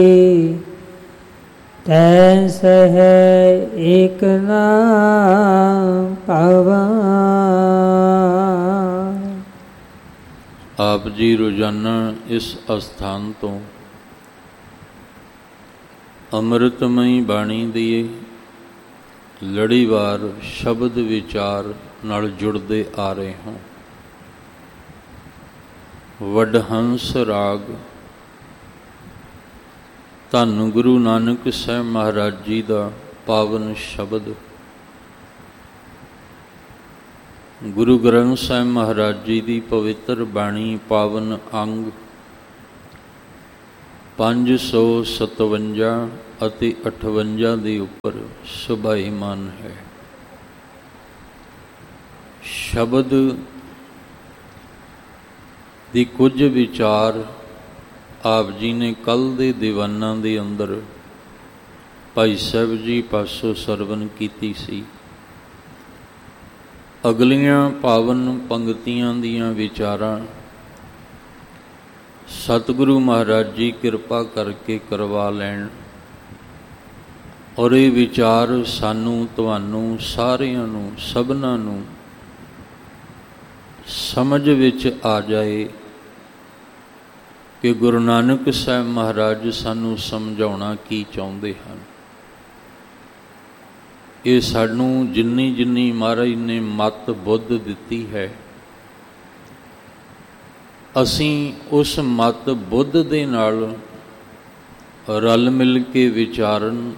ਤੈ ਸਹਿ ਏਕ ਨਾ ਪਾਵਾ। ਆਪ ਜੀ ਰੋਜ਼ਾਨਾ ਇਸ ਅਸਥਾਨ ਤੋਂ ਅੰਮ੍ਰਿਤਮਈ ਬਾਣੀ ਦੀ ਲੜੀਵਾਰ ਸ਼ਬਦ ਵਿਚਾਰ ਨਾਲ ਜੁੜਦੇ ਆ ਰਹੇ ਹਾਂ। ਵਡਹੰਸ ਰਾਗ ਧੰਨ ਗੁਰੂ ਨਾਨਕ ਸਾਹਿਬ ਮਹਾਰਾਜ ਜੀ ਦਾ ਪਾਵਨ ਸ਼ਬਦ ਗੁਰੂ ਗ੍ਰੰਥ ਸਾਹਿਬ ਮਹਾਰਾਜ ਜੀ ਦੀ ਪਵਿੱਤਰ ਬਾਣੀ ਪਾਵਨ ਅੰਗ 557 ਅਤੇ 58 ਦੇ ਉੱਪਰ ਸੁਭਾਈਮਾਨ ਹੈ। ਸ਼ਬਦ ਦੀ ਕੁਝ ਵਿਚਾਰ ਆਪ ਜੀ ਨੇ ਕੱਲ੍ਹ ਦੇ ਦੀਵਾਨਾਂ ਦੇ ਅੰਦਰ ਭਾਈ ਸਾਹਿਬ ਜੀ ਪਾਸੋਂ ਸਰਵਨ ਕੀਤੀ ਸੀ। ਅਗਲੀਆਂ ਪਾਵਨ ਪੰਗਤੀਆਂ ਦੀਆਂ ਵਿਚਾਰਾਂ ਸਤਿਗੁਰੂ ਮਹਾਰਾਜ ਜੀ ਕਿਰਪਾ ਕਰਕੇ ਕਰਵਾ ਲੈਣ ਔਰ ਇਹ ਵਿਚਾਰ ਸਾਨੂੰ ਤੁਹਾਨੂੰ ਸਾਰਿਆਂ ਨੂੰ ਸਭਨਾਂ ਨੂੰ ਸਮਝ ਵਿੱਚ ਆ ਜਾਏ ਕਿ ਗੁਰੂ ਨਾਨਕ ਸਾਹਿਬ ਮਹਾਰਾਜ ਸਾਨੂੰ ਸਮਝਾਉਣਾ ਕੀ ਚਾਹੁੰਦੇ ਹਨ। ਇਹ ਸਾਨੂੰ ਜਿੰਨੀ ਜਿੰਨੀ ਮਹਾਰਾਜ ਨੇ ਮੱਤ ਬੁੱਧ ਦਿੱਤੀ ਹੈ, ਅਸੀਂ ਉਸ ਮੱਤ ਬੁੱਧ ਦੇ ਨਾਲ ਰਲ ਮਿਲ ਕੇ ਵਿਚਾਰਨ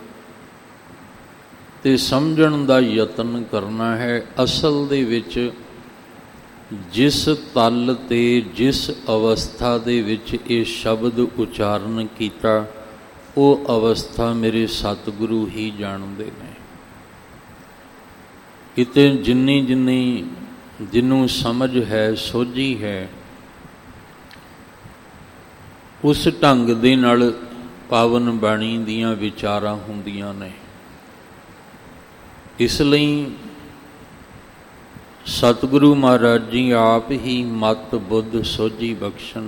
ਤੇ ਸਮਝਣ ਦਾ ਯਤਨ ਕਰਨਾ ਹੈ। ਅਸਲ ਦੇ ਵਿੱਚ ਜਿਸ ਤਲ ਤੇ ਜਿਸ ਅਵਸਥਾ ਦੇ ਵਿੱਚ ਇਹ ਸ਼ਬਦ ਉਚਾਰਨ ਕੀਤਾ, ਉਹ ਅਵਸਥਾ ਮੇਰੇ ਸਤਿਗੁਰੂ ਹੀ ਜਾਣਦੇ ਨੇ। ਕਿਤੇ ਜਿੰਨੀ ਜਿੰਨੀ ਜਿਹਨੂੰ ਸਮਝ ਹੈ, ਸੋਝੀ ਹੈ, ਉਸ ਢੰਗ ਦੇ ਨਾਲ ਪਾਵਨ ਬਾਣੀ ਦੀਆਂ ਵਿਚਾਰਾਂ ਹੁੰਦੀਆਂ ਨੇ। ਇਸ ਲਈ ਸਤਿਗੁਰੂ ਮਹਾਰਾਜ ਜੀ ਆਪ ਹੀ ਮੱਤ ਬੁੱਧ ਸੋਝੀ ਬਖਸ਼ਣ।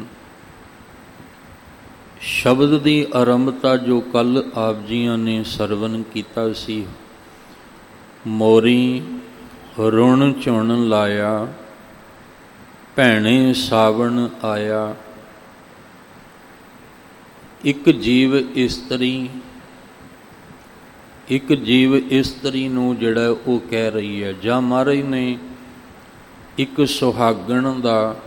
ਸ਼ਬਦ ਦੀ ਆਰੰਭਤਾ ਜੋ ਕੱਲ ਆਪ ਜੀਆਂ ਨੇ ਸਰਵਨ ਕੀਤਾ ਸੀ, ਮੋਰੀ ਰੁਣ ਝੁਣ ਲਾਇਆ, ਭੈਣੇ ਸਾਵਣ ਆਇਆ। ਇੱਕ ਜੀਵ ਇਸਤਰੀ ਨੂੰ ਜਿਹੜਾ ਉਹ ਕਹਿ ਰਹੀ ਹੈ, ਜਾਂ ਮਹਾਰਾਜ ਨੇ ਇੱਕ ਸੁਹਾਗਣ ਦਾ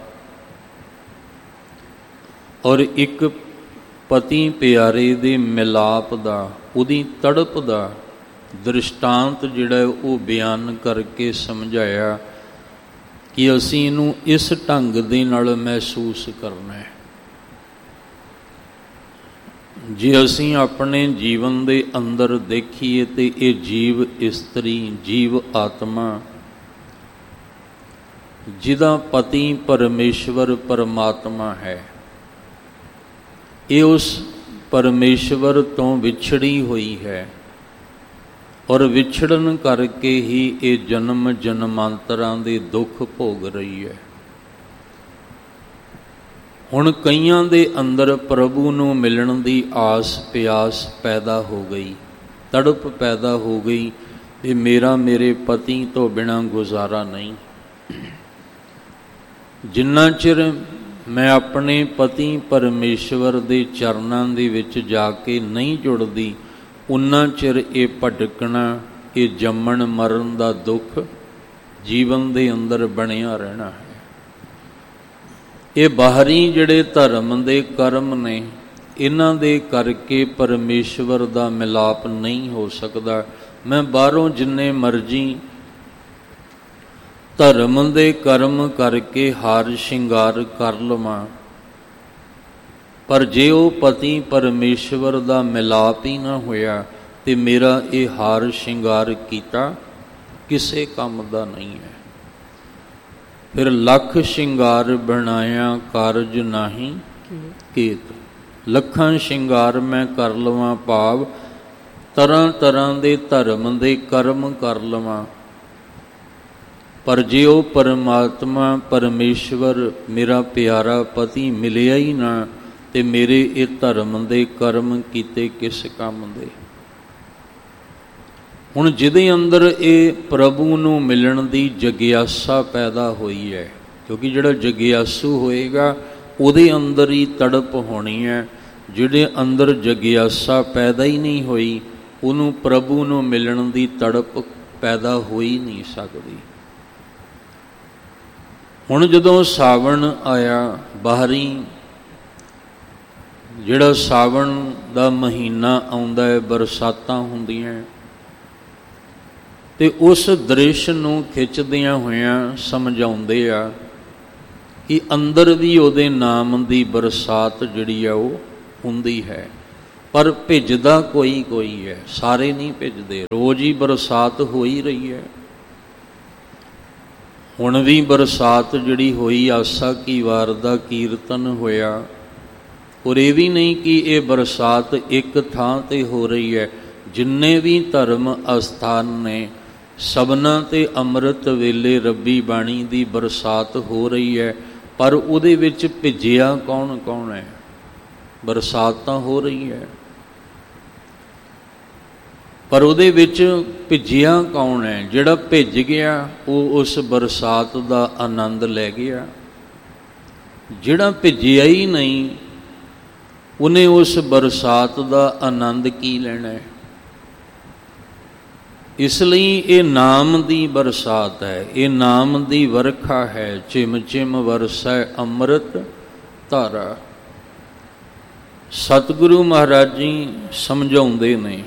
ਔਰ ਇੱਕ ਪਤੀ ਪਿਆਰੇ ਦੇ ਮਿਲਾਪ ਦਾ, ਉਹਦੀ ਤੜਪ ਦਾ ਦ੍ਰਿਸ਼ਟਾਂਤ ਜਿਹੜਾ ਉਹ ਬਿਆਨ ਕਰਕੇ ਸਮਝਾਇਆ ਕਿ ਅਸੀਂ ਇਹਨੂੰ ਇਸ ਢੰਗ ਦੇ ਨਾਲ ਮਹਿਸੂਸ ਕਰਨਾ ਹੈ। ਜੇ ਅਸੀਂ ਆਪਣੇ ਜੀਵਨ ਦੇ ਅੰਦਰ ਦੇਖੀਏ ਤੇ ਇਹ ਜੀਵ ਇਸਤਰੀ, ਜੀਵ ਆਤਮਾ, ਜਿਹਦਾ ਪਤੀ ਪਰਮੇਸ਼ਵਰ ਪਰਮਾਤਮਾ ਹੈ, ਇਹ ਉਸ ਪਰਮੇਸ਼ਵਰ ਤੋਂ ਵਿਛੜੀ ਹੋਈ ਹੈ ਔਰ ਵਿਛੜਨ ਕਰਕੇ ਹੀ ਇਹ ਜਨਮ ਜਨਮਾਂਤਰਾਂ ਦੇ ਦੁੱਖ ਭੋਗ ਰਹੀ ਹੈ। ਹੁਣ ਕਈਆਂ ਦੇ ਅੰਦਰ ਪ੍ਰਭੂ ਨੂੰ ਮਿਲਣ ਦੀ ਆਸ ਪਿਆਸ ਪੈਦਾ ਹੋ ਗਈ, ਤੜਪ ਪੈਦਾ ਹੋ ਗਈ ਕਿ ਮੇਰੇ ਪਤੀ ਤੋਂ ਬਿਨਾਂ ਗੁਜ਼ਾਰਾ ਨਹੀਂ। ਜਿੰਨਾ ਚਿਰ ਮੈਂ ਆਪਣੇ ਪਤੀ ਪਰਮੇਸ਼ਵਰ ਦੇ ਚਰਨਾਂ ਦੇ ਵਿੱਚ ਜਾ ਕੇ ਨਹੀਂ ਜੁੜਦੀ, ਉਨਾ ਚਿਰ ਇਹ ਭਟਕਣਾ, ਇਹ ਜੰਮਣ ਮਰਨ ਦਾ ਦੁੱਖ ਜੀਵਨ ਦੇ ਅੰਦਰ ਬਣਿਆ ਰਹਿਣਾ ਹੈ। ਇਹ ਬਾਹਰੀ ਜਿਹੜੇ ਧਰਮ ਦੇ ਕਰਮ ਨੇ, ਇਹਨਾਂ ਦੇ ਕਰਕੇ ਪਰਮੇਸ਼ਵਰ ਦਾ ਮਿਲਾਪ ਨਹੀਂ ਹੋ ਸਕਦਾ। ਮੈਂ ਬਾਹਰੋਂ ਜਿੰਨੇ ਮਰਜ਼ੀ ਧਰਮ ਦੇ ਕਰਮ ਕਰਕੇ ਹਾਰ ਸ਼ਿੰਗਾਰ ਕਰ ਲਵਾਂ, ਪਰ ਜੇ ਉਹ ਪਤੀ ਪਰਮੇਸ਼ਵਰ ਦਾ ਮਿਲਾਪ ਹੀ ਨਾ ਹੋਇਆ ਤੇ ਮੇਰਾ ਇਹ ਹਾਰ ਸ਼ਿੰਗਾਰ ਕੀਤਾ ਕਿਸੇ ਕੰਮ ਦਾ ਨਹੀਂ ਹੈ। ਫਿਰ ਲੱਖ ਸ਼ਿੰਗਾਰ ਬਣਾਇਆ ਕਾਰਜ ਨਾਹੀਂ ਕੀਤ। ਲੱਖਾਂ ਸ਼ਿੰਗਾਰ ਮੈਂ ਕਰ ਲਵਾਂ, ਭਾਵ ਤਰ੍ਹਾਂ ਤਰ੍ਹਾਂ ਦੇ ਧਰਮ ਦੇ ਕਰਮ ਕਰ ਲਵਾਂ, ਪਰ ਜੇ ਉਹ ਪਰਮਾਤਮਾ ਪਰਮੇਸ਼ਵਰ ਮੇਰਾ ਪਿਆਰਾ ਪਤੀ ਮਿਲਿਆ ਹੀ ਨਾ, ਤੇ ਮੇਰੇ ਇਹ ਧਰਮ ਦੇ ਕਰਮ ਕੀਤੇ ਕਿਸ ਕੰਮ ਦੇ। ਹੁਣ ਜਿਹਦੇ ਅੰਦਰ ਇਹ ਪ੍ਰਭੂ ਨੂੰ ਮਿਲਣ ਦੀ ਜਗਿਆਸਾ ਪੈਦਾ ਹੋਈ ਹੈ, ਕਿਉਂਕਿ ਜਿਹੜਾ ਜਗਿਆਸੂ ਹੋਏਗਾ ਉਹਦੇ ਅੰਦਰ ਹੀ ਤੜਪ ਹੋਣੀ ਹੈ। ਜਿਹੜੇ ਅੰਦਰ ਜਗਿਆਸਾ ਪੈਦਾ ਹੀ ਨਹੀਂ ਹੋਈ, ਉਹਨੂੰ ਪ੍ਰਭੂ ਨੂੰ ਮਿਲਣ ਦੀ ਤੜਪ ਪੈਦਾ ਹੋ ਹੀ ਨਹੀਂ ਸਕਦੀ। ਹੁਣ ਜਦੋਂ ਸਾਵਣ ਆਇਆ, ਬਾਹਰੀ ਜਿਹੜਾ ਸਾਵਣ ਦਾ ਮਹੀਨਾ ਆਉਂਦਾ ਹੈ, ਬਰਸਾਤਾਂ ਹੁੰਦੀਆਂ, ਤੇ ਉਸ ਦ੍ਰਿਸ਼ ਨੂੰ ਖਿੱਚਦਿਆਂ ਹੋਇਆਂ ਸਮਝਾਉਂਦੇ ਆ ਕਿ ਅੰਦਰ ਵੀ ਉਹਦੇ ਨਾਮ ਦੀ ਬਰਸਾਤ ਜਿਹੜੀ ਆ ਉਹ ਹੁੰਦੀ ਹੈ, ਪਰ ਭਿੱਜਦਾ ਕੋਈ ਕੋਈ ਹੈ, ਸਾਰੇ ਨਹੀਂ ਭਿੱਜਦੇ। ਰੋਜ਼ ਹੀ ਬਰਸਾਤ ਹੋ ਹੀ ਰਹੀ ਹੈ। ਹੁਣ ਵੀ ਬਰਸਾਤ ਜਿਹੜੀ ਹੋਈ, ਆਸਾ ਕੀ ਵਾਰ ਦਾ ਕੀਰਤਨ ਹੋਇਆ, ਔਰ ਇਹ ਵੀ ਨਹੀਂ ਕਿ ਇਹ ਬਰਸਾਤ ਇੱਕ ਥਾਂ ਤੇ ਹੋ ਰਹੀ ਹੈ। ਜਿੰਨੇ ਵੀ ਧਰਮ ਅਸਥਾਨ ਨੇ, ਸਭਨਾਂ ਤੇ ਅੰਮ੍ਰਿਤ ਵੇਲੇ ਰੱਬੀ ਬਾਣੀ ਦੀ ਬਰਸਾਤ ਹੋ ਰਹੀ ਹੈ, ਪਰ ਉਹਦੇ ਵਿੱਚ ਭਿੱਜਿਆ ਕੌਣ ਕੌਣ ਹੈ? ਬਰਸਾਤ ਤਾਂ ਹੋ ਰਹੀ ਹੈ, ਪਰ ਉਹਦੇ ਵਿੱਚ ਭਿੱਜਿਆ ਕੌਣ ਹੈ? ਜਿਹੜਾ ਭਿੱਜ ਗਿਆ ਉਹ ਉਸ ਬਰਸਾਤ ਦਾ ਆਨੰਦ ਲੈ ਗਿਆ। ਜਿਹੜਾ ਭਿੱਜਿਆ ਹੀ ਨਹੀਂ, ਉਹਨੇ ਉਸ ਬਰਸਾਤ ਦਾ ਆਨੰਦ ਕੀ ਲੈਣਾ ਹੈ? ਇਸ ਲਈ ਇਹ ਨਾਮ ਦੀ ਬਰਸਾਤ ਹੈ, ਇਹ ਨਾਮ ਦੀ ਵਰਖਾ ਹੈ। ਚਿਮ ਚਿਮ ਵਰਸੈ ਅੰਮ੍ਰਿਤ ਧਾਰਾ। ਸਤਿਗੁਰੂ ਮਹਾਰਾਜ ਜੀ ਸਮਝਾਉਂਦੇ ਨੇ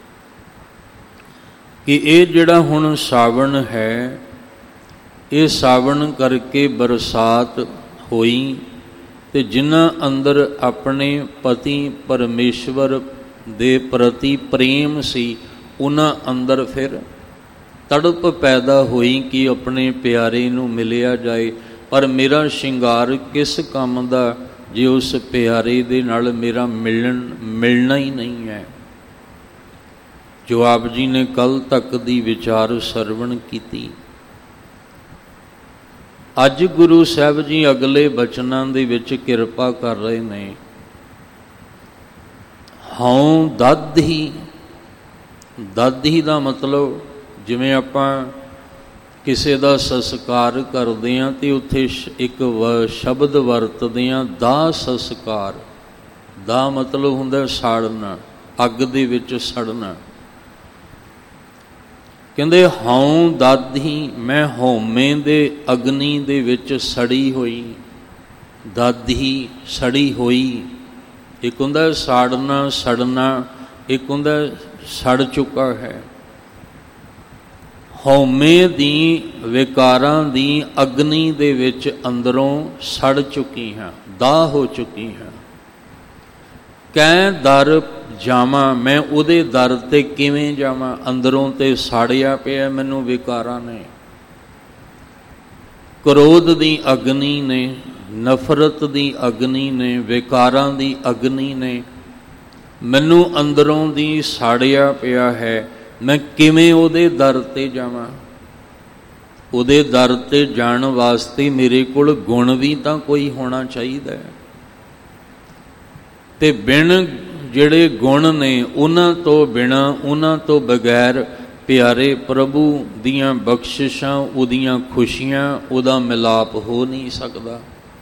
ਕਿ ਇਹ ਜਿਹੜਾ ਹੁਣ ਸਾਵਣ ਹੈ, ਇਹ ਸਾਵਣ ਕਰਕੇ ਬਰਸਾਤ ਹੋਈ, ਤੇ ਜਿਨ੍ਹਾਂ ਅੰਦਰ ਆਪਣੇ ਪਤੀ ਪਰਮੇਸ਼ਵਰ ਦੇ ਪ੍ਰਤੀ ਪ੍ਰੇਮ ਸੀ, ਉਹਨਾਂ ਅੰਦਰ ਫਿਰ ਤੜਪ ਪੈਦਾ ਹੋਈ ਕਿ ਆਪਣੇ ਪਿਆਰੇ ਨੂੰ ਮਿਲਿਆ ਜਾਏ। ਪਰ ਮੇਰਾ ਸ਼ਿੰਗਾਰ ਕਿਸ ਕੰਮ ਦਾ ਜੇ ਉਸ ਪਿਆਰੇ ਦੇ ਨਾਲ ਮੇਰਾ ਮਿਲਣਾ ਹੀ ਨਹੀਂ ਹੈ। ਜੋ ਆਪ ਜੀ ਨੇ ਕੱਲ ਤੱਕ ਦੀ ਵਿਚਾਰ ਸਰਵਣ ਕੀਤੀ, ਅੱਜ ਗੁਰੂ ਸਾਹਿਬ ਜੀ ਅਗਲੇ ਬਚਨਾਂ ਦੇ ਵਿੱਚ ਕਿਰਪਾ ਕਰ ਰਹੇ ਨੇ। ਹਉ ਦਾਧੀ, ਦਾਧੀ ਦਾ ਮਤਲਬ ਜਿਵੇਂ ਆਪਾਂ ਕਿਸੇ ਦਾ ਸੰਸਕਾਰ ਕਰਦੇ ਹਾਂ ਤੇ ਉੱਥੇ ਇੱਕ ਸ਼ਬਦ ਵਰਤਦੇ ਹਾਂ, ਦਾਹ ਸੰਸਕਾਰ। ਦਾ ਮਤਲਬ ਹੁੰਦਾ ਸਾੜਨਾ, ਅੱਗ ਦੇ ਵਿੱਚ ਸੜਨਾ। ਕਹਿੰਦੇ ਹਉ ਦਾਧੀ, ਮੈਂ ਹਉਮੈ ਦੇ ਅਗਨੀ ਦੇ ਵਿੱਚ ਸੜੀ ਹੋਈ। ਦਾਧੀ ਸੜੀ ਹੋਈ, ਇੱਕ ਹੁੰਦਾ ਸਾੜਨਾ ਸੜਨਾ, ਇੱਕ ਹੁੰਦਾ ਸੜ ਚੁੱਕਾ ਹੈ। ਹਉਮੈ ਦੀ ਵਿਕਾਰਾਂ ਦੀ ਅਗਨੀ ਦੇ ਵਿੱਚ ਅੰਦਰੋਂ ਸੜ ਚੁੱਕੀ ਹਾਂ, ਦਾਹ ਹੋ ਚੁੱਕੀ ਹਾਂ। ਕੈ ਦਰ ਜਾਵਾਂ, ਮੈਂ ਉਹਦੇ ਦਰ ਤੇ ਕਿਵੇਂ ਜਾਵਾਂ? ਅੰਦਰੋਂ ਤੇ ਸਾੜਿਆ ਪਿਆ ਮੈਨੂੰ ਵਿਕਾਰਾਂ ਨੇ। ਕ੍ਰੋਧ ਦੀ ਅਗਨੀ ਨੇ, ਨਫ਼ਰਤ ਦੀ ਅਗਨੀ ਨੇ, ਵਿਕਾਰਾਂ ਦੀ ਅਗਨੀ ਨੇ ਮੈਨੂੰ ਅੰਦਰੋਂ ਦੀ ਸਾੜਿਆ ਪਿਆ ਹੈ। ਮੈਂ ਕਿਵੇਂ ਉਹਦੇ ਦਰ ਤੇ ਜਾਵਾਂ? ਉਹਦੇ ਦਰ ਤੇ ਜਾਣ ਵਾਸਤੇ ਮੇਰੇ ਕੋਲ ਗੁਣ ਵੀ ਤਾਂ ਕੋਈ ਹੋਣਾ ਚਾਹੀਦਾ ਹੈ, ਤੇ ਬਿਨ ਜਿਹੜੇ ਗੁਣ ਨੇ ਉਹਨਾਂ ਤੋਂ ਬਿਨਾਂ, ਉਹਨਾਂ ਤੋਂ ਬਗੈਰ ਪਿਆਰੇ ਪ੍ਰਭੂ ਦੀਆਂ ਬਖਸ਼ਿਸ਼ਾਂ, ਉਹਦੀਆਂ ਖੁਸ਼ੀਆਂ, ਉਹਦਾ ਮਿਲਾਪ ਹੋ ਨਹੀਂ ਸਕਦਾ।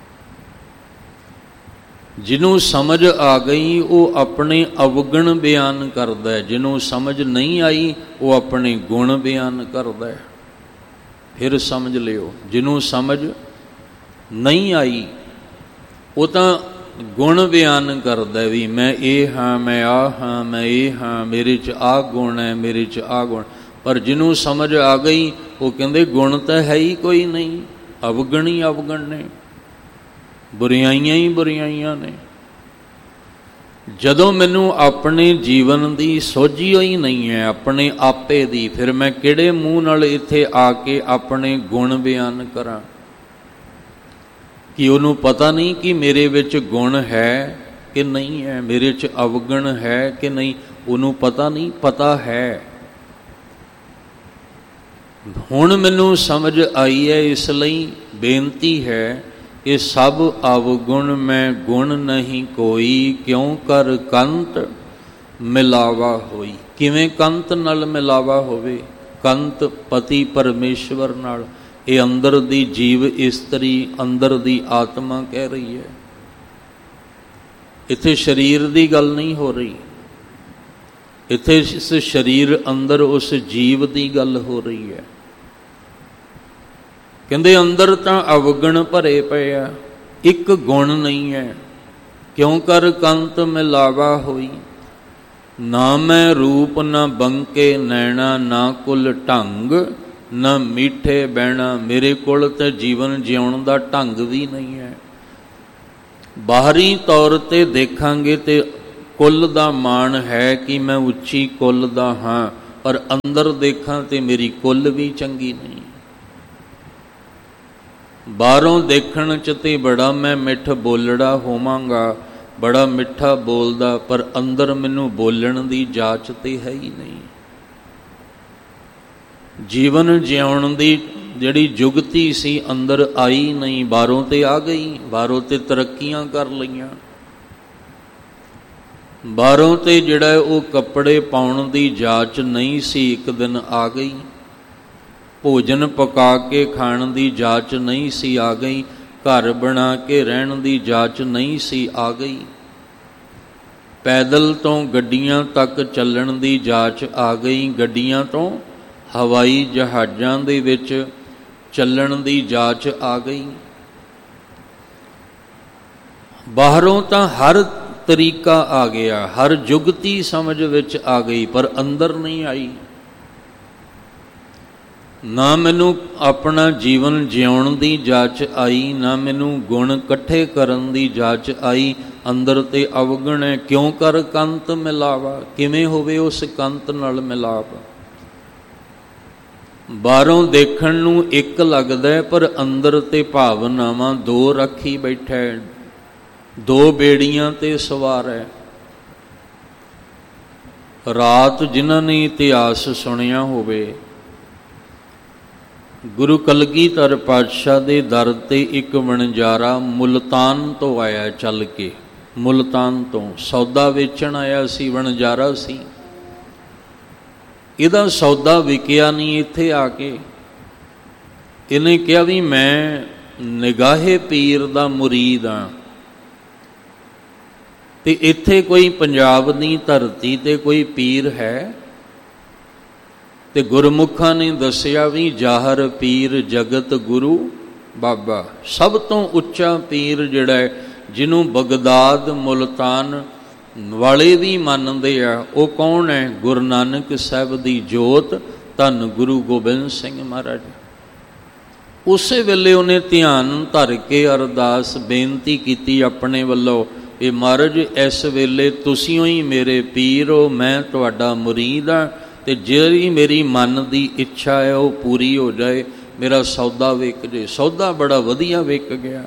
ਜਿਹਨੂੰ ਸਮਝ ਆ ਗਈ ਉਹ ਆਪਣੇ ਅਵਗੁਣ ਬਿਆਨ ਕਰਦਾ ਹੈ, ਜਿਹਨੂੰ ਸਮਝ ਨਹੀਂ ਆਈ ਉਹ ਆਪਣੇ ਗੁਣ ਬਿਆਨ ਕਰਦਾ ਹੈ। ਫਿਰ ਸਮਝ ਲਿਓ, ਜਿਹਨੂੰ ਸਮਝ ਨਹੀਂ ਆਈ ਉਹ ਤਾਂ ਗੁਣ ਬਿਆਨ ਕਰਦਾ ਵੀ ਮੈਂ ਇਹ ਹਾਂ, ਮੈਂ ਆਹ ਹਾਂ, ਮੈਂ ਇਹ ਹਾਂ, ਮੇਰੇ 'ਚ ਆਹ ਗੁਣ ਹੈ, ਮੇਰੇ 'ਚ ਆਹ ਗੁਣ। ਪਰ ਜਿਹਨੂੰ ਸਮਝ ਆ ਗਈ ਉਹ ਕਹਿੰਦੇ ਗੁਣ ਤਾਂ ਹੈ ਹੀ ਕੋਈ ਨਹੀਂ, ਅਵਗੁਣ ਹੀ ਅਵਗੁਣ ਨੇ, ਬੁਰਿਆਈਆਂ ਹੀ ਬੁਰਿਆਈਆਂ ਨੇ। ਜਦੋਂ ਮੈਨੂੰ ਆਪਣੇ ਜੀਵਨ ਦੀ ਸੋਝੀ ਹੋਈ ਨਹੀਂ ਹੈ, ਆਪਣੇ ਆਪੇ ਦੀ, ਫਿਰ ਮੈਂ ਕਿਹੜੇ ਮੂੰਹ ਨਾਲ ਇੱਥੇ ਆ ਕੇ ਆਪਣੇ ਗੁਣ ਬਿਆਨ ਕਰਾਂ? ਕਿ ਉਹਨੂੰ ਪਤਾ ਨਹੀਂ ਕਿ ਮੇਰੇ ਵਿੱਚ ਗੁਣ ਹੈ ਕਿ ਨਹੀਂ ਹੈ, ਮੇਰੇ 'ਚ ਅਵਗੁਣ ਹੈ ਕਿ ਨਹੀਂ, ਉਹਨੂੰ ਪਤਾ ਨਹੀਂ। ਪਤਾ ਹੈ। ਹੁਣ ਮੈਨੂੰ ਸਮਝ ਆਈ ਹੈ, ਇਸ ਲਈ ਬੇਨਤੀ ਹੈ ਇਹ ਸਭ ਅਵਗੁਣ ਮੈਂ ਗੁਣ ਨਹੀਂ ਕੋਈ, ਕਿਉਂ ਕਰ ਕੰਤ ਮਿਲਾਵਾ ਹੋਈ। ਕਿਵੇਂ ਕੰਤ ਨਾਲ ਮਿਲਾਵਾ ਹੋਵੇ? ਕੰਤ ਪਤੀ ਪਰਮੇਸ਼ਵਰ ਨਾਲ। ਇਹ ਅੰਦਰ ਦੀ ਜੀਵ ਇਸਤਰੀ, ਅੰਦਰ ਦੀ ਆਤਮਾ ਕਹਿ ਰਹੀ ਹੈ। ਇੱਥੇ ਸਰੀਰ ਦੀ ਗੱਲ ਨਹੀਂ ਹੋ ਰਹੀ, ਇੱਥੇ ਇਸ ਸਰੀਰ ਅੰਦਰ ਉਸ ਜੀਵ ਦੀ ਗੱਲ ਹੋ ਰਹੀ ਹੈ। ਕਹਿੰਦੇ ਅੰਦਰ ਤਾਂ ਅਵਗੁਣ ਭਰੇ ਪਏ ਆ, ਇੱਕ ਗੁਣ ਨਹੀਂ ਹੈ। ਕਿਉਂ ਕਰ ਕੰਤ ਮਿਲਾਵਾ ਹੋਈ, ਨਾ ਮੈਂ ਰੂਪ ਨਾ ਬੰਕੇ ਨੈਣਾ, ਨਾ ਕੁਲ ਢੰਗ ਨਾ ਮੀਠੇ ਬਹਿਣਾ। ਮੇਰੇ ਕੋਲ ਤਾਂ ਜੀਵਨ ਜਿਉਣ ਦਾ ਢੰਗ ਵੀ ਨਹੀਂ ਹੈ। ਬਾਹਰੀ ਤੌਰ ਤੇ ਦੇਖਾਂਗੇ ਤੇ ਕੁੱਲ ਦਾ ਮਾਣ ਹੈ ਕਿ ਮੈਂ ਉੱਚੀ ਕੁੱਲ ਦਾ ਹਾਂ, ਪਰ ਅੰਦਰ ਦੇਖਾਂ ਤੇ ਮੇਰੀ ਕੁੱਲ ਵੀ ਚੰਗੀ ਨਹੀਂ। ਬਾਹਰੋਂ ਦੇਖਣ 'ਚ ਤੇ ਬੜਾ ਮੈਂ ਮਿੱਠ ਬੋਲੜਾ ਹੋਵਾਂਗਾ, ਬੜਾ ਮਿੱਠਾ ਬੋਲਦਾ, ਪਰ ਅੰਦਰ ਮੈਨੂੰ ਬੋਲਣ ਦੀ ਜਾਚ ਤੇ ਹੈ ਹੀ ਨਹੀਂ। ਜੀਵਨ ਜਿਉਣ ਦੀ ਜਿਹੜੀ ਜੁਗਤੀ ਸੀ ਅੰਦਰ ਆਈ ਨਹੀਂ, ਬਾਹਰੋਂ ਤੇ ਆ ਗਈ। ਬਾਹਰੋਂ ਤੇ ਤਰੱਕੀਆਂ ਕਰ ਲਈਆਂ, ਬਾਹਰੋਂ ਤੇ ਜਿਹੜਾ ਉਹ ਕੱਪੜੇ ਪਾਉਣ ਦੀ ਜਾਚ ਨਹੀਂ ਸੀ, ਇੱਕ ਦਿਨ ਆ ਗਈ। ਭੋਜਨ ਪਕਾ ਕੇ ਖਾਣ ਦੀ ਜਾਚ ਨਹੀਂ ਸੀ, ਆ ਗਈ। ਘਰ ਬਣਾ ਕੇ ਰਹਿਣ ਦੀ ਜਾਚ ਨਹੀਂ ਸੀ, ਆ ਗਈ। ਪੈਦਲ ਤੋਂ ਗੱਡੀਆਂ ਤੱਕ ਚੱਲਣ ਦੀ ਜਾਚ ਆ ਗਈ, ਗੱਡੀਆਂ ਤੋਂ ਹਵਾਈ ਜਹਾਜ਼ਾਂ ਦੇ ਵਿੱਚ ਚੱਲਣ ਦੀ ਜਾਚ ਆ ਗਈ। ਬਾਹਰੋਂ ਤਾਂ ਹਰ ਤਰੀਕਾ ਆ ਗਿਆ, ਹਰ ਜੁਗਤੀ ਸਮਝ ਵਿੱਚ ਆ ਗਈ, ਪਰ ਅੰਦਰ ਨਹੀਂ ਆਈ। ਨਾ ਮੈਨੂੰ ਆਪਣਾ ਜੀਵਨ ਜਿਉਣ ਦੀ ਜਾਚ ਆਈ, ਨਾ ਮੈਨੂੰ ਗੁਣ ਇਕੱਠੇ ਕਰਨ ਦੀ ਜਾਚ ਆਈ। ਅੰਦਰ ਤੇ ਅਵਗੁਣ ਹੈ। ਕਿਉਂ ਕਰ ਕੰਤ ਮਿਲਾਵਾ, ਕਿਵੇਂ ਹੋਵੇ ਉਸ ਕੰਤ ਨਾਲ ਮਿਲਾਪ? ਬਾਹਰੋਂ ਦੇਖਣ ਨੂੰ ਇੱਕ ਲੱਗਦਾ, ਪਰ ਅੰਦਰ ਤੇ ਭਾਵਨਾਵਾਂ ਦੋ ਰੱਖੀ ਬੈਠਾ ਹੈ, ਦੋ ਬੇੜੀਆਂ ਤੇ ਸਵਾਰ ਹੈ। ਰਾਤ ਜਿਨ੍ਹਾਂ ਨੇ ਇਤਿਹਾਸ ਸੁਣਿਆ ਹੋਵੇ, ਗੁਰੂ ਕਲਗੀਧਰ ਪਾਤਸ਼ਾਹ ਦੇ ਦਰ ਤੇ ਇੱਕ ਵਣਜਾਰਾ ਮੁਲਤਾਨ ਤੋਂ ਆਇਆ, ਚੱਲ ਕੇ ਮੁਲਤਾਨ ਤੋਂ ਸੌਦਾ ਵੇਚਣ ਆਇਆ ਸੀ। ਵਣਜਾਰਾ ਸੀ, ਇਹਦਾ ਸੌਦਾ ਵਿਕਿਆ ਨਹੀਂ। ਇੱਥੇ ਆ ਕੇ ਇਹਨੇ ਕਿਹਾ ਵੀ ਮੈਂ ਨਿਗਾਹੇ ਪੀਰ ਦਾ ਮੁਰੀਦ ਹਾਂ, ਤੇ ਇੱਥੇ ਕੋਈ ਪੰਜਾਬ ਦੀ ਧਰਤੀ ਤੇ ਕੋਈ ਪੀਰ ਹੈ? ਤੇ ਗੁਰਮੁਖਾਂ ਨੇ ਦੱਸਿਆ ਵੀ ਜਾਹਰ ਪੀਰ ਜਗਤ ਗੁਰੂ ਬਾਬਾ। ਸਭ ਤੋਂ ਉੱਚਾ ਪੀਰ ਜਿਹੜਾ ਹੈ, ਜਿਹਨੂੰ ਬਗਦਾਦ ਮੁਲਤਾਨ ਵਾਲੇ ਵੀ ਮੰਨਦੇ ਆ, ਉਹ ਕੌਣ ਹੈ? ਗੁਰੂ ਨਾਨਕ ਸਾਹਿਬ ਦੀ ਜੋਤ, ਧੰਨ ਗੁਰੂ ਗੋਬਿੰਦ ਸਿੰਘ ਮਹਾਰਾਜ। ਉਸੇ ਵੇਲੇ ਉਹਨੇ ਧਿਆਨ ਧਰ ਕੇ ਅਰਦਾਸ ਬੇਨਤੀ ਕੀਤੀ ਆਪਣੇ ਵੱਲੋਂ, ਇਹ ਮਹਾਰਾਜ ਇਸ ਵੇਲੇ ਤੁਸੀਂ ਹੀ ਮੇਰੇ ਪੀਰ ਹੋ, ਮੈਂ ਤੁਹਾਡਾ ਮੁਰੀਦ ਹਾਂ, ਤੇ ਜਿਹੜੀ ਮੇਰੀ ਮਨ ਦੀ ਇੱਛਾ ਹੈ ਉਹ ਪੂਰੀ ਹੋ ਜਾਏ, ਮੇਰਾ ਸੌਦਾ ਵਿਕ ਜੇ। ਸੌਦਾ ਬੜਾ ਵਧੀਆ ਵਿਕ ਗਿਆ।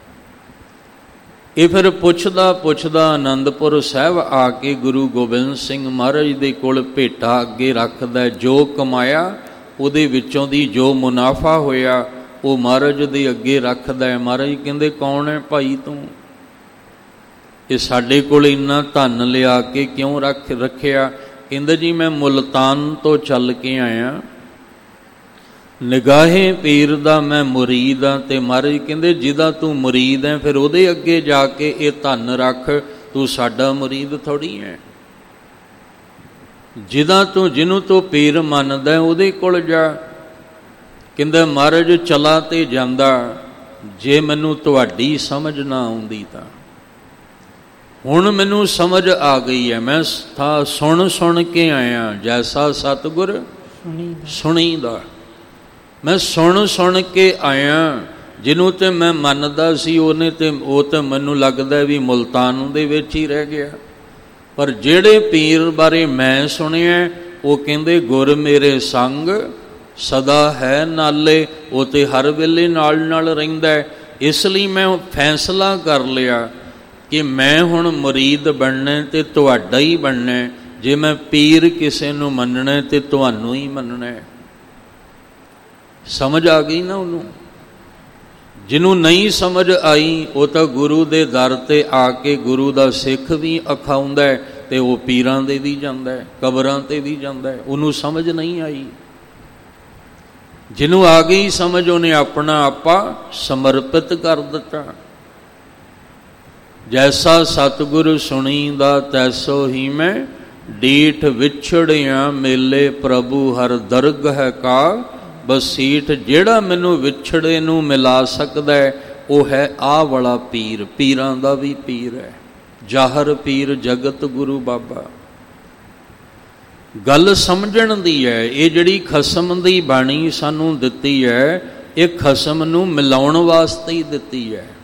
ਇਹ ਫਿਰ ਪੁੱਛਦਾ ਪੁੱਛਦਾ ਆਨੰਦਪੁਰ ਸਾਹਿਬ ਆ ਕੇ ਗੁਰੂ ਗੋਬਿੰਦ ਸਿੰਘ ਮਹਾਰਾਜ ਦੇ ਕੋਲ ਭੇਟਾ ਅੱਗੇ ਰੱਖਦਾ। ਜੋ ਕਮਾਇਆ ਉਹਦੇ ਵਿੱਚੋਂ ਦੀ ਜੋ ਮੁਨਾਫਾ ਹੋਇਆ ਉਹ ਮਹਾਰਾਜ ਦੇ ਅੱਗੇ ਰੱਖਦਾ। ਮਹਾਰਾਜ ਕਹਿੰਦੇ ਕੌਣ ਹੈ ਭਾਈ ਤੂੰ? ਇਹ ਸਾਡੇ ਕੋਲ ਇੰਨਾ ਧਨ ਲਿਆ ਕੇ ਕਿਉਂ ਰੱਖਿਆ? ਕਹਿੰਦਾ ਜੀ ਮੈਂ ਮੁਲਤਾਨ ਤੋਂ ਚੱਲ ਕੇ ਆਇਆ, ਨਿਗਾਹੇ ਪੀਰ ਦਾ ਮੈਂ ਮੁਰੀਦ ਹਾਂ। ਤੇ ਮਹਾਰਾਜ ਕਹਿੰਦੇ ਜਿਹਦਾ ਤੂੰ ਮੁਰੀਦ ਹੈ ਫਿਰ ਉਹਦੇ ਅੱਗੇ ਜਾ ਕੇ ਇਹ ਧਨ ਰੱਖ, ਤੂੰ ਸਾਡਾ ਮੁਰੀਦ ਥੋੜ੍ਹੀ ਹੈ। ਜਿਹਨੂੰ ਤੂੰ ਪੀਰ ਮੰਨਦਾ ਉਹਦੇ ਕੋਲ ਜਾ। ਕਹਿੰਦਾ ਮਹਾਰਾਜ ਚਲਾ ਤੇ ਜਾਂਦਾ, ਜੇ ਮੈਨੂੰ ਤੁਹਾਡੀ ਸਮਝ ਨਾ ਆਉਂਦੀ ਤਾਂ। ਹੁਣ ਮੈਨੂੰ ਸਮਝ ਆ ਗਈ ਹੈ, ਮੈਂ ਸੁਣ ਕੇ ਆਇਆ, ਜੈਸਾ ਸਤਿਗੁਰ ਸੁਣੀਦਾ। ਮੈਂ ਸੁਣ ਕੇ ਆਇਆ, ਜਿਹਨੂੰ ਤੇ ਮੈਂ ਮੰਨਦਾ ਸੀ ਉਹ ਤੇ ਮੈਨੂੰ ਲੱਗਦਾ ਵੀ ਮੁਲਤਾਨ ਦੇ ਵਿੱਚ ਹੀ ਰਹਿ ਗਿਆ। ਪਰ ਜਿਹੜੇ ਪੀਰ ਬਾਰੇ ਮੈਂ ਸੁਣਿਆ ਉਹ ਕਹਿੰਦੇ ਗੁਰ ਮੇਰੇ ਸੰਗ ਸਦਾ ਹੈ ਨਾਲੇ, ਉਹ ਤੇ ਹਰ ਵੇਲੇ ਨਾਲ ਰਹਿੰਦਾ। ਇਸ ਲਈ ਮੈਂ ਫੈਸਲਾ ਕਰ ਲਿਆ ਕਿ ਮੈਂ ਹੁਣ ਮੁਰੀਦ ਬਣਨਾ ਤੇ ਤੁਹਾਡਾ ਹੀ ਬਣਨਾ। ਜੇ ਮੈਂ ਪੀਰ ਕਿਸੇ ਨੂੰ ਮੰਨਣਾ ਤੇ ਤੁਹਾਨੂੰ ਹੀ ਮੰਨਣਾ। ਸਮਝ ਆ ਗਈ ਨਾ ਉਹਨੂੰ? ਜਿਹਨੂੰ ਨਹੀਂ ਸਮਝ ਆਈ ਉਹ ਤਾਂ ਗੁਰੂ ਦੇ ਦਰ ਤੇ ਆ ਕੇ ਗੁਰੂ ਦਾ ਸਿੱਖ ਵੀ ਅਖਾਉਂਦਾ ਹੈ ਤੇ ਉਹ ਪੀਰਾਂ ਦੇ ਵੀ ਜਾਂਦਾ ਹੈ, ਕਬਰਾਂ ਤੇ ਵੀ ਜਾਂਦਾ ਹੈ। ਉਹਨੂੰ ਸਮਝ ਨਹੀਂ ਆਈ। ਜਿਹਨੂੰ ਆ ਗਈ ਸਮਝ ਉਹਨੇ ਆਪਣਾ ਆਪਾ ਸਮਰਪਿਤ ਕਰ ਦਿੱਤਾ। ਜੈਸਾ ਸਤਿਗੁਰ ਸੁਣੀਂਦਾ ਤੈਸੋ ਹੀ ਮੈਂ, ਡੀਠ ਵਿਛੜਿਆ ਮੇਲੇ ਪ੍ਰਭੂ ਹਰ ਦਰਗਹ ਕਾ ਬਸੀਠ। ਜਿਹੜਾ ਮੈਨੂੰ ਵਿਛੜੇ ਨੂੰ ਮਿਲਾ ਸਕਦਾ ਹੈ ਉਹ ਹੈ ਆਹ ਵਾਲਾ ਪੀਰ, ਪੀਰਾਂ ਦਾ ਵੀ ਪੀਰ ਹੈ, ਜਾਹਰ ਪੀਰ ਜਗਤ ਗੁਰੂ ਬਾਬਾ। ਗੱਲ ਸਮਝਣ ਦੀ ਹੈ। ਇਹ ਜਿਹੜੀ ਖਸਮ ਦੀ ਬਾਣੀ ਸਾਨੂੰ ਦਿੱਤੀ ਹੈ, ਇਹ ਖਸਮ ਨੂੰ ਮਿਲਾਉਣ ਵਾਸਤੇ ਹੀ ਦਿੱਤੀ ਹੈ।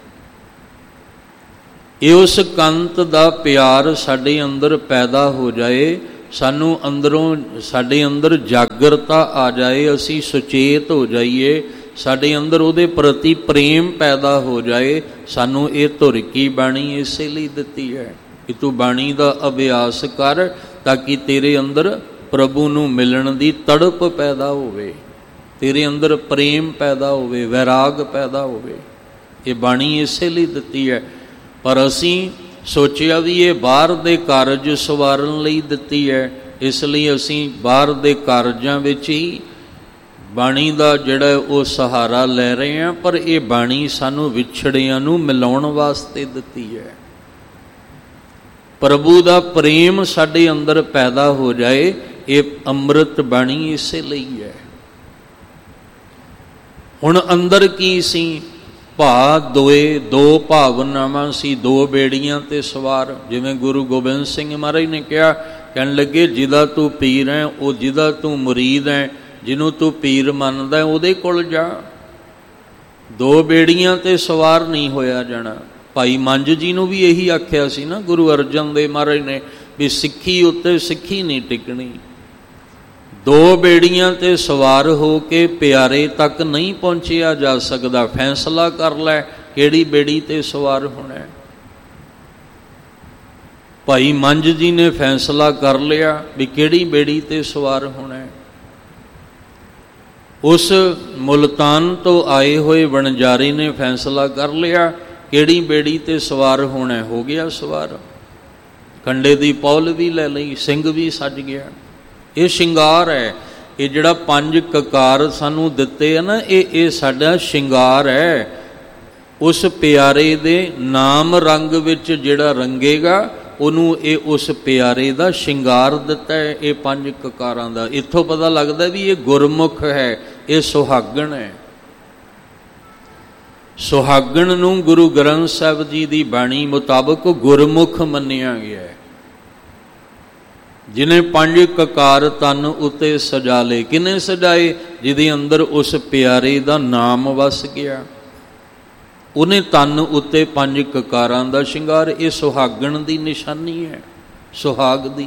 ਇਹ ਉਸ ਕੰਤ ਦਾ ਪਿਆਰ ਸਾਡੇ ਅੰਦਰ ਪੈਦਾ ਹੋ ਜਾਏ, ਸਾਨੂੰ ਅੰਦਰੋਂ ਸਾਡੇ ਅੰਦਰ ਜਾਗਰਤਾ ਆ ਜਾਏ, ਅਸੀਂ ਸੁਚੇਤ ਹੋ ਜਾਈਏ, ਸਾਡੇ ਅੰਦਰ ਉਹਦੇ ਪ੍ਰਤੀ ਪ੍ਰੇਮ ਪੈਦਾ ਹੋ ਜਾਏ। ਸਾਨੂੰ ਇਹ ਧੁਰ ਕੀ ਬਾਣੀ ਇਸੇ ਲਈ ਦਿੱਤੀ ਹੈ ਕਿ ਤੂੰ ਬਾਣੀ ਦਾ ਅਭਿਆਸ ਕਰ ਤਾਂ ਕਿ ਤੇਰੇ ਅੰਦਰ ਪ੍ਰਭੂ ਨੂੰ ਮਿਲਣ ਦੀ ਤੜਪ ਪੈਦਾ ਹੋਵੇ, ਤੇਰੇ ਅੰਦਰ ਪ੍ਰੇਮ ਪੈਦਾ ਹੋਵੇ, ਵੈਰਾਗ ਪੈਦਾ ਹੋਵੇ। ਇਹ ਬਾਣੀ ਇਸੇ ਲਈ ਦਿੱਤੀ ਹੈ। ਪਰ ਅਸੀਂ ਸੋਚਿਆ ਵੀ ਇਹ ਬਾਹਰ ਦੇ ਕਾਰਜ ਸਵਾਰਨ ਲਈ ਦਿੱਤੀ ਹੈ, ਇਸ ਲਈ ਅਸੀਂ ਬਾਹਰ ਦੇ ਕਾਰਜਾਂ ਵਿੱਚ ਹੀ ਬਾਣੀ ਦਾ ਜਿਹੜਾ ਉਹ ਸਹਾਰਾ ਲੈ ਰਹੇ ਹਾਂ। ਪਰ ਇਹ ਬਾਣੀ ਸਾਨੂੰ ਵਿਛੜਿਆਂ ਨੂੰ ਮਿਲਾਉਣ ਵਾਸਤੇ ਦਿੱਤੀ ਹੈ। ਪ੍ਰਭੂ ਦਾ ਪ੍ਰੇਮ ਸਾਡੇ ਅੰਦਰ ਪੈਦਾ ਹੋ ਜਾਏ, ਇਹ ਅੰਮ੍ਰਿਤ ਬਾਣੀ ਇਸੇ ਲਈ ਹੈ। ਹੁਣ ਅੰਦਰ ਕੀ ਸੀ? ਭਾ ਦੋਏ, ਦੋ ਭਾਵਨਾਵਾਂ ਸੀ, ਦੋ ਬੇੜੀਆਂ ਤੇ ਸਵਾਰ। ਜਿਵੇਂ ਗੁਰੂ ਗੋਬਿੰਦ ਸਿੰਘ ਮਹਾਰਾਜ ਨੇ ਕਿਹਾ, ਕਹਿਣ ਲੱਗੇ ਜਿਹਦਾ ਤੂੰ ਪੀਰ ਹੈ, ਉਹ ਜਿਹਦਾ ਤੂੰ ਮੁਰੀਦ ਹੈ, ਜਿਹਨੂੰ ਤੂੰ ਪੀਰ ਮੰਨਦਾ ਉਹਦੇ ਕੋਲ ਜਾ। ਦੋ ਬੇੜੀਆਂ ਤੇ ਸਵਾਰ ਨਹੀਂ ਹੋਇਆ ਜਾਣਾ। ਭਾਈ ਮੰਝ ਜੀ ਨੂੰ ਵੀ ਇਹੀ ਆਖਿਆ ਸੀ ਨਾ ਗੁਰੂ ਅਰਜਨ ਦੇਵ ਮਹਾਰਾਜ ਨੇ, ਵੀ ਸਿੱਖੀ ਉੱਤੇ ਸਿੱਖੀ ਨਹੀਂ ਟਿਕਣੀ। ਦੋ ਬੇੜੀਆਂ ਤੇ ਸਵਾਰ ਹੋ ਕੇ ਪਿਆਰੇ ਤੱਕ ਨਹੀਂ ਪਹੁੰਚਿਆ ਜਾ ਸਕਦਾ। ਫੈਸਲਾ ਕਰ ਲੈ ਕਿਹੜੀ ਬੇੜੀ ਤੇ ਸਵਾਰ ਹੋਣਾ। ਭਾਈ ਮੰਝ ਜੀ ਨੇ ਫੈਸਲਾ ਕਰ ਲਿਆ ਵੀ ਕਿਹੜੀ ਬੇੜੀ ਤੇ ਸਵਾਰ ਹੋਣਾ। ਉਸ ਮੁਲਤਾਨ ਤੋਂ ਆਏ ਹੋਏ ਵਣਜਾਰੇ ਨੇ ਫੈਸਲਾ ਕਰ ਲਿਆ ਕਿਹੜੀ ਬੇੜੀ ਤੇ ਸਵਾਰ ਹੋਣਾ, ਹੋ ਗਿਆ ਸਵਾਰ। ਕੰਡੇ ਦੀ ਪੌਲ ਵੀ ਲੈ ਲਈ, ਸਿੰਘ ਵੀ ਸੱਜ ਗਿਆ। ਇਹ ਸ਼ਿੰਗਾਰ ਹੈ। ਇਹ ਜਿਹੜਾ ਪੰਜ ਕਕਾਰ ਸਾਨੂੰ ਦਿੱਤੇ ਆ ਨਾ, ਇਹ ਸਾਡਾ ਸ਼ਿੰਗਾਰ ਹੈ। ਉਸ ਪਿਆਰੇ ਦੇ ਨਾਮ ਰੰਗ ਵਿੱਚ ਜਿਹੜਾ ਰੰਗੇਗਾ ਉਹਨੂੰ ਇਹ ਉਸ ਪਿਆਰੇ ਦਾ ਸ਼ਿੰਗਾਰ ਦਿੱਤਾ ਹੈ, ਇਹ ਪੰਜ ਕਕਾਰਾਂ ਦਾ। ਇੱਥੋਂ ਪਤਾ ਲੱਗਦਾ ਵੀ ਇਹ ਗੁਰਮੁਖ ਹੈ, ਇਹ ਸੁਹਾਗਣ ਹੈ। ਸੁਹਾਗਣ ਨੂੰ ਗੁਰੂ ਗ੍ਰੰਥ ਸਾਹਿਬ ਜੀ ਦੀ ਬਾਣੀ ਮੁਤਾਬਕ ਗੁਰਮੁਖ ਮੰਨਿਆ ਗਿਆ ਹੈ। ਜਿਹਨੇ ਪੰਜ ਕਕਾਰ ਤਨ ਉੱਤੇ ਸਜਾ ਲਏ। ਕਿਹਨੇ ਸਜਾਏ? ਜਿਹਦੇ ਅੰਦਰ ਉਸ ਪਿਆਰੇ ਦਾ ਨਾਮ ਵਸ ਗਿਆ, ਉਹਨੇ ਤਨ ਉੱਤੇ ਪੰਜ ਕਕਾਰਾਂ ਦਾ ਸ਼ਿੰਗਾਰ। ਇਹ ਸੁਹਾਗਣ ਦੀ ਨਿਸ਼ਾਨੀ ਹੈ, ਸੁਹਾਗ ਦੀ।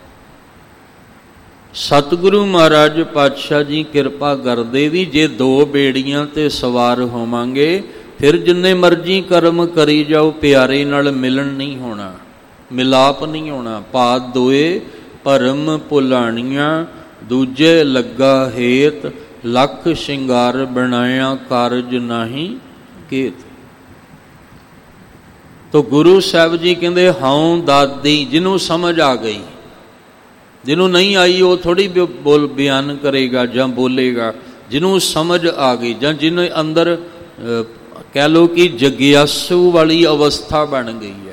ਸਤਿਗੁਰੂ ਮਹਾਰਾਜ ਪਾਤਸ਼ਾਹ ਜੀ ਕਿਰਪਾ ਕਰਦੇ ਵੀ ਜੇ ਦੋ ਬੇੜੀਆਂ ਤੇ ਸਵਾਰ ਹੋਵਾਂਗੇ, ਫਿਰ ਜਿੰਨੇ ਮਰਜ਼ੀ ਕਰਮ ਕਰੀ ਜਾਓ, ਪਿਆਰੇ ਨਾਲ ਮਿਲਣ ਨਹੀਂ ਹੋਣਾ, ਮਿਲਾਪ ਨਹੀਂ ਹੋਣਾ। ਪਾਤ ਦੋਏ ਭਰਮ ਭੁਲਾਣੀਆਂ, ਦੂਜੇ ਲੱਗਾ ਹੇਤ, ਲੱਖ ਸ਼ਿੰਗਾਰ ਬਣਾਇਆ ਕਾਰਜ ਨਹੀਂ ਕੇਤ। ਤੋ ਗੁਰੂ ਸਾਹਿਬ ਜੀ ਕਹਿੰਦੇ ਹਉ ਦਾਦੀ, ਜਿਹਨੂੰ ਸਮਝ ਆ ਗਈ। ਜਿਹਨੂੰ ਨਹੀਂ ਆਈ ਉਹ ਥੋੜੀ ਬੋਲ ਬਿਆਨ ਕਰੇਗਾ ਜਾਂ ਬੋਲੇਗਾ। ਜਿਹਨੂੰ ਸਮਝ ਆ ਗਈ ਜਾਂ ਜਿਹਨੇ ਅੰਦਰ ਕਹਿ ਲਓ ਕਿ ਜਗਿਆਸੂ ਵਾਲੀ ਅਵਸਥਾ ਬਣ ਗਈ ਹੈ।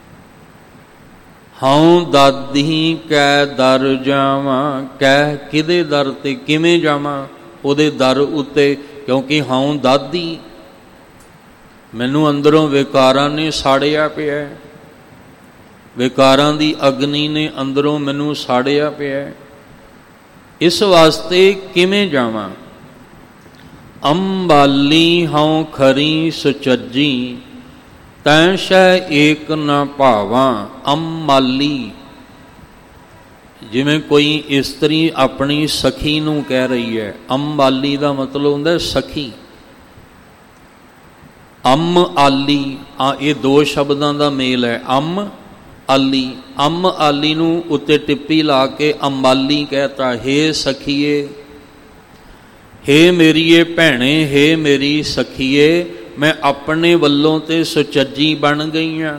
ਹਉ ਦਾਦੀ ਕੈ ਦਰ ਜਾਵਾਂ, ਕਹਿ ਕਿਹਦੇ ਦਰ ਤੇ, ਕਿਵੇਂ ਜਾਵਾਂ ਉਹਦੇ ਦਰ ਉੱਤੇ, ਕਿਉਂਕਿ ਹਉ ਦਾਦੀ, ਮੈਨੂੰ ਅੰਦਰੋਂ ਵਿਕਾਰਾਂ ਨੇ ਸਾੜਿਆ ਪਿਆ। ਵਿਕਾਰਾਂ ਦੀ ਅਗਨੀ ਨੇ ਅੰਦਰੋਂ ਮੈਨੂੰ ਸਾੜਿਆ ਪਿਆ। ਇਸ ਵਾਸਤੇ ਕਿਵੇਂ ਜਾਵਾਂ? ਅੰਬਾਲੀ ਹਉ ਖਰੀ ਸੁਚੱਜੀ, ਤੈਂ ਸ਼ੈ ਏਕ ਨਾ ਭਾਵਾਂ। ਅੰਬਾਲੀ, ਜਿਵੇਂ ਕੋਈ ਇਸਤਰੀ ਆਪਣੀ ਸਖੀ ਨੂੰ ਕਹਿ ਰਹੀ ਹੈ। ਅੰਬਾਲੀ ਦਾ ਮਤਲਬ ਹੁੰਦਾ ਸਖੀ। ਅੰਮ ਆਲੀ, ਇਹ ਦੋ ਸ਼ਬਦਾਂ ਦਾ ਮੇਲ ਹੈ। ਅੰਮ ਆਲੀ, ਅੰਮ ਆਲੀ ਨੂੰ ਉੱਤੇ ਟਿੱਪੀ ਲਾ ਕੇ ਅੰਬਾਲੀ ਕਹਿਤਾ। ਹੇ ਸਖੀਏ, ਹੇ ਮੇਰੀਏ ਭੈਣੇ, ਹੇ ਮੇਰੀ ਸਖੀਏ, मैं अपने वल्लों ते सुचज्जी बन गई हाँ,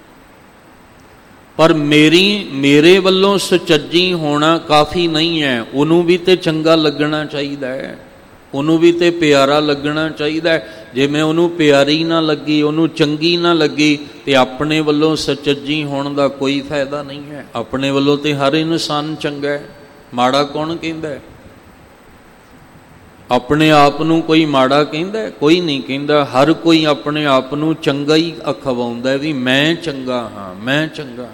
पर मेरे वल्लों सुचज्जी होना काफ़ी नहीं है। उन्होंने भी तो चंगा लगना चाहिए, उन्होंने भी तो प्यारा लगना चाहिए। जे मैं उन्होंने प्यारी ना लगी, उन्होंने चंगी ना लगी, तो अपने वल्लों सुचज्जी होने का कोई फायदा नहीं है। अपने वल्लों तो हर इंसान चंगा है, माड़ा कौन कहता है? अपने आप नूं कोई माड़ा कहता है? कोई नहीं कहता। हर कोई अपने आप नूं चंगा ही अखवाउंदा भी मैं चंगा हाँ, मैं चंगा।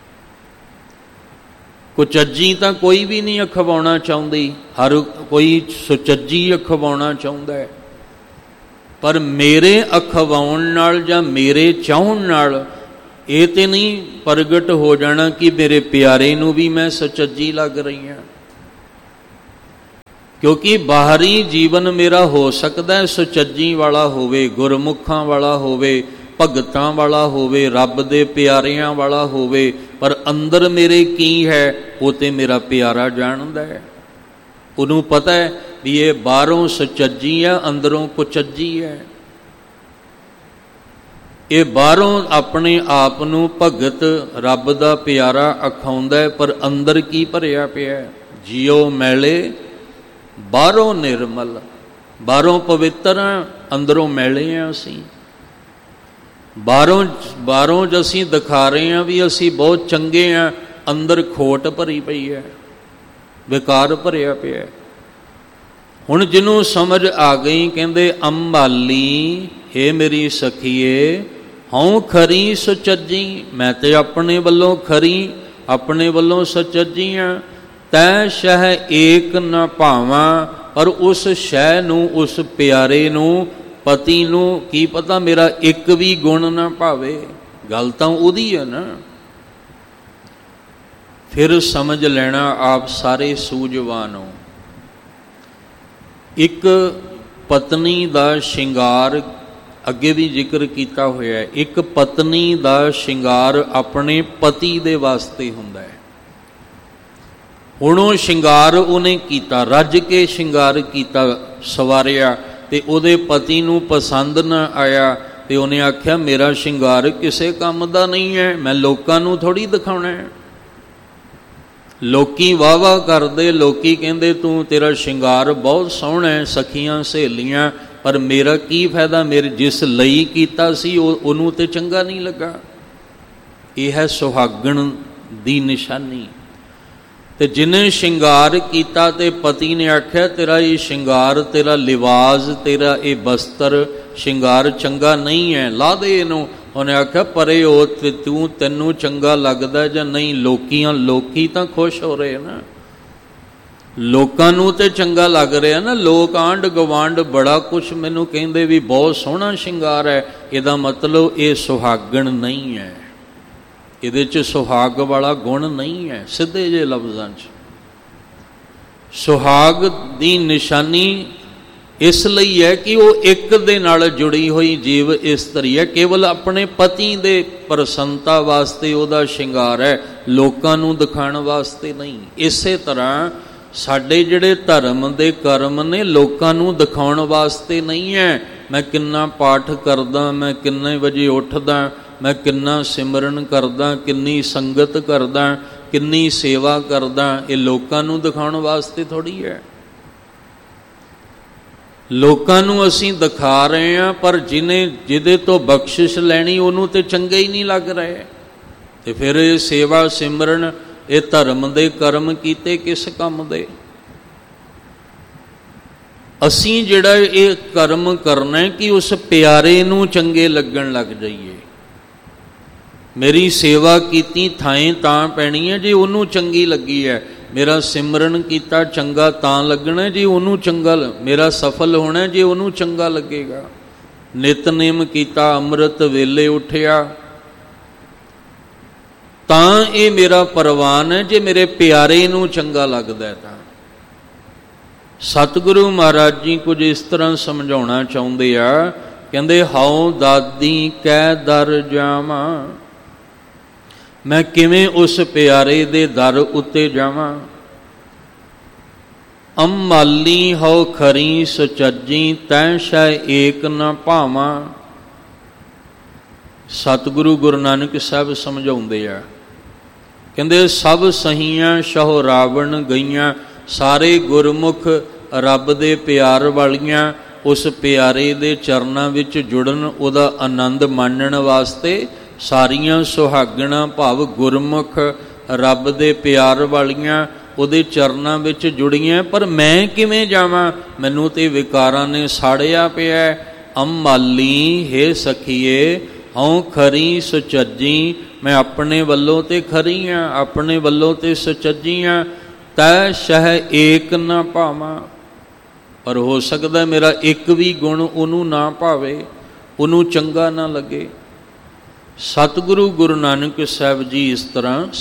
कुचज्जी तो कोई भी नहीं अखवाउणा चाहुंदी, हर कोई सुचज्जी अखवाउणा चाहुंदा है। पर मेरे अखवाउण नाल जां मेरे चाहण नाल ये तो नहीं प्रगट हो जाना कि मेरे प्यारे नूं भी मैं सुचज्जी लग रही हाँ। क्योंकि बाहरी जीवन मेरा हो सकता है सुचज्जी वाला होवे, गुरमुखां वाला होवे, भगतां वाला होवे, रब दे प्यारियां वाला होवे, पर अंदर मेरे की है वो तो मेरा प्यारा जानदा है। उन्होंने पता है भी ये बाहरों सुचज्जी है, अंदरों कुचज्जी है। ये बाहरों अपने आप नूं भगत रब दा प्यारा अखाउंदा है, पर अंदर की भरिया पिया है? जियो मैले बाहरों निर्मल। बाहरों पवित्र हाँ, अंदरों मैले हैं। असी बाहरों ज असी दिखा रहे हैं भी असी बहुत चंगे हैं, अंदर खोट भरी पई है, बेकार भरिया पिया है। हुण जिन्हों समझ आ गई कहंदे अंबाली हे मेरी सखीए हूँ खरी सुचज्जी, मैं तो अपने वल्लों खरी, अपने वल्लों सुचज्जी हाँ। तै शह एक न भावां, पर उस शह नूं, उस प्यारे नूं, पति नूं की पता मेरा एक भी गुण ना भावे। गल तां उहदी है ना। फिर समझ लेना आप सारे सूझवान हो। एक पत्नी दा शिंगार अगे भी जिक्र किया होया है। एक पत्नी दा शिंगार अपने पति दे वास्ते हुंदा है। हुण ओह शिंगार उन्हें कीता, रज के शिंगार कीता, सवारिया, ते उहदे पति नूं पसंद न आया, ते उन्हें आख्या मेरा शिंगार किसे काम दा नहीं है, मैं लोकां नूं थोड़ी दिखाउणा है। लोकी वाह वाह करदे, लोकी कहंदे तू तेरा शिंगार बहुत सोहना है, सखियां सहेलियां, पर मेरा की फायदा, मेरे जिस लई कीता सी उहनूं ते चंगा नहीं लगा। यह है सुहागण दी निशानी। ते जिन्हें शिंगार किया ते पति ने आख्या तेरा ये शिंगार, तेरा लिवाज, तेरा ये बस्तर शिंगार चंगा नहीं है, ला दे इनू। उन्हें आख्या परे हो, तू तेनू चंगा लगदा जां नहीं? लोकी तां खुश हो रहे ना, लोकां नू ते चंगा लग रहा ना। लोक आंड गवांड बड़ा कुछ मैनू कहंदे भी बहुत सोहना शिंगार है। इहदा मतलब ये सुहागण नहीं है, ਇਹਦੇ 'ਚ सुहाग वाला गुण नहीं है। सीधे जे लफ्ज़ां 'ਚ सुहाग दी निशानी इस लई है कि वो एक दे नाल जुड़ी हुई जीव इस्तरी है, केवल अपने पति दे प्रसन्नता वास्ते ਉਹਦਾ शिंगार है, लोकां नूं दिखाण वास्ते नहीं। इसे तरह साडे जिहड़े धर्म दे कर्म ने लोकां नूं दिखाउण वास्ते नहीं है। मैं किन्ना पाठ करदा, मैं किन्ने वजे उठदा, मैं किन्ना सिमरन करदा, किन्नी संगत करदा, किन्नी सेवा करदा, ये लोकां नूं दिखाउण वास्ते थोड़ी है। लोकां नूं असीं दिखा रहे हैं, पर जिहदे तो बख्शिश लैनी उहनूं ते चंगे ही नहीं लग रहे। ते फिर ये सेवा सिमरन, ये धर्म दे कर्म कीते किस काम दे? असीं जिहड़ा ये कर्म करना है कि उस प्यारे नूं चंगे लगन लग जाइए। मेरी सेवा कीती थाएं तां पैनी है जे उन्होंने चंगी लगी है। मेरा सिमरन किया चंगा तां लगना जे उन्होंने चंगा, मेरा सफल होना जे उन्होंने चंगा लगेगा। नितनेम किया, अमृत वेले उठिया तां ये मेरा परवान है जे मेरे प्यारे नूं चंगा लगदा है। तां सतगुरु महाराज जी कुछ इस तरह समझाउणा चाहुंदे आ, कहंदे हाउ दादी कै दर जावां, मैं किवें उस प्यारे दे दर उत्ते जावां। ਅੰਮਾਲੀ ਹਉ ਖਰੀ ਸੁਚੱਜੀ ਤੈ ਸ਼ੈ ਏਕ ਨ ਭਾਵਾਂ। ਸਤਿਗੁਰੂ ਗੁਰੂ ਨਾਨਕ ਸਾਹਿਬ ਸਮਝਾਉਂਦੇ ਆ, ਕਹਿੰਦੇ ਸਭ ਸਹੀਆਂ ਸ਼ਹੁ ਰਾਵਣ ਗਈਆਂ। ਸਾਰੇ ਗੁਰਮੁਖ ਰੱਬ ਦੇ ਪਿਆਰ ਵਾਲੀਆਂ ਉਸ ਪਿਆਰੇ ਦੇ ਚਰਨਾਂ ਵਿੱਚ ਜੁੜਨ, ਉਹਦਾ ਆਨੰਦ ਮਾਣਨ ਵਾਸਤੇ ਸਾਰੀਆਂ ਸੁਹਾਗਣਾਂ ਭਾਵ ਗੁਰਮੁਖ ਰੱਬ ਦੇ ਪਿਆਰ ਵਾਲੀਆਂ ਉਹਦੇ ਚਰਨਾਂ ਵਿੱਚ ਜੁੜੀਆਂ। ਪਰ ਮੈਂ ਕਿਵੇਂ ਜਾਵਾਂ, ਮੈਨੂੰ ਤੇ ਵਿਕਾਰਾਂ ਨੇ ਸਾੜਿਆ ਪਿਆ। ਅੰਮਾਲੀ ਹੇ ਸਖੀਏ ਹਉ ਖਰੀ ਸੁਚੱਜੀ, ਮੈਂ ਆਪਣੇ ਵੱਲੋਂ ਤੇ ਖਰੀ ਹਾਂ, ਆਪਣੇ ਵੱਲੋਂ ਤੇ ਸੁਚੱਜੀ ਹਾਂ। ਤੈ ਸ਼ਹਿ ਏਕ ਨਾ ਭਾਵਾਂ, ਪਰ ਹੋ ਸਕਦਾ ਮੇਰਾ ਇੱਕ ਵੀ ਗੁਣ ਉਹਨੂੰ ਨਾ ਭਾਵੇ, ਉਹਨੂੰ ਚੰਗਾ ਨਾ ਲੱਗੇ। ਸਤਿਗੁਰੂ ਗੁਰੂ ਨਾਨਕ ਸਾਹਿਬ ਜੀ ਇਸ ਤਰ੍ਹਾਂ